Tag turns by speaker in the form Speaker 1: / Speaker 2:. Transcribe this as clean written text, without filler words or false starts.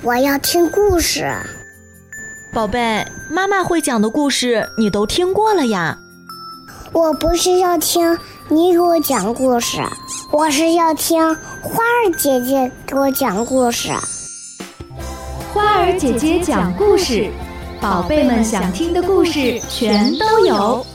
Speaker 1: 我要听故事。
Speaker 2: 宝贝，妈妈会讲的故事你都听过了呀。
Speaker 1: 我不是要听你给我讲故事，我是要听花儿姐姐给我讲故事。
Speaker 3: 花儿姐姐讲故事，宝贝们想听的故事全都有。